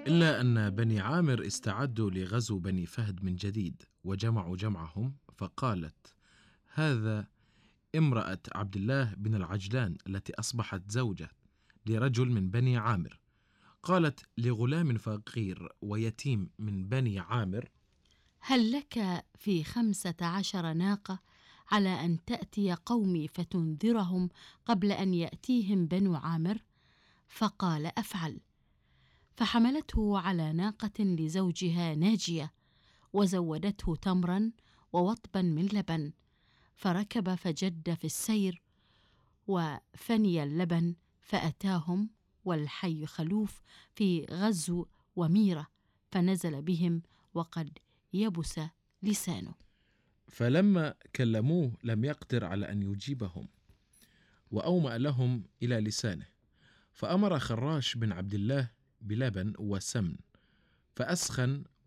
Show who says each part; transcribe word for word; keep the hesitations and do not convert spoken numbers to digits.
Speaker 1: إلا أن بني عامر استعدوا لغزو بني فهد من جديد، وجمعوا جمعهم، فقالت: هذا امرأة عبد الله بن العجلان التي أصبحت زوجة لرجل من بني عامر. قالت لغلام فقير ويتيم من بني عامر:
Speaker 2: هل لك في خمسة عشر ناقة على أن تأتي قومي فتنذرهم قبل أن يأتيهم بنو عامر؟ فقال: أفعل. فحملته على ناقة لزوجها ناجية، وزودته تمرا ووطبا من لبن، فركب فجد في السير، وفني اللبن، فأتاهم والحي خلوف في غزو وميرة، فنزل بهم وقد يبس لسانه.
Speaker 1: فلما كلموه لم يقدر على أن يجيبهم، وأومأ لهم إلى لسانه، فأمر خراش بن عبد الله بلبن وسمن، فأسخن